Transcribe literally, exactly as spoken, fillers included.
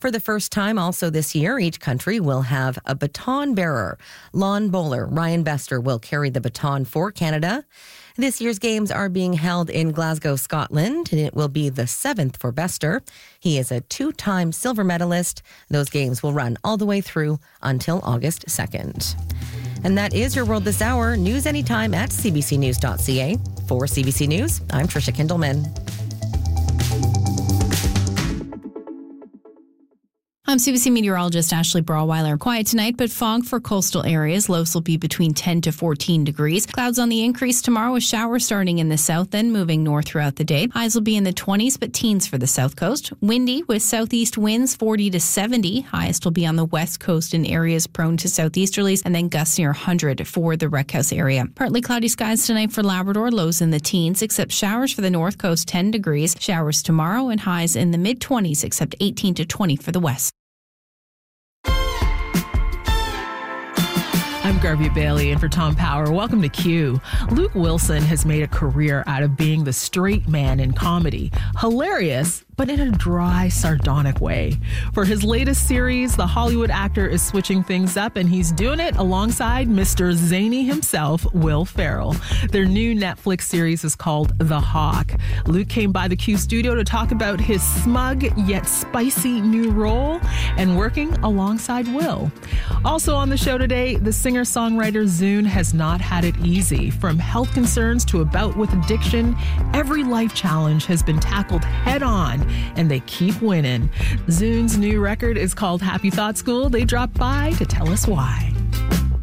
For the first time also this year, each country will have a baton bearer. Lawn bowler Ryan Bester will carry the baton for Canada. This year's games are being held in Glasgow, Scotland, and it will be the seventh for Bester. He is a two-time silver medalist. Those games will run all the way through until August second. And that is your World This Hour. News anytime at c b c news dot c a. For C B C News, I'm Trisha Kindleman. I'm C B C meteorologist Ashley Brawweiler. Quiet tonight, but fog for coastal areas. Lows will be between ten to fourteen degrees. Clouds on the increase tomorrow with showers starting in the south, then moving north throughout the day. Highs will be in the twenties, but teens for the south coast. Windy with southeast winds forty to seventy. Highest will be on the west coast in areas prone to southeasterlies, and then gusts near one hundred for the Wreck House area. Partly cloudy skies tonight for Labrador. Lows in the teens, except showers for the north coast, ten degrees. Showers tomorrow and highs in the mid-twenties, except eighteen to twenty for the west. I'm Garvey Bailey in for Tom Power. Welcome to Q. Luke Wilson has made a career out of being the straight man in comedy. Hilarious, but in a dry, sardonic way. For his latest series, the Hollywood actor is switching things up, and he's doing it alongside Mister Zany himself, Will Ferrell. Their new Netflix series is called The Hawk. Luke came by the Q studio to talk about his smug yet spicy new role and working alongside Will. Also on the show today, the singer-songwriter Zune has not had it easy. From health concerns to a bout with addiction, every life challenge has been tackled head-on, and they keep winning. Zune's new record is called Happy Thought School. They dropped by to tell us why.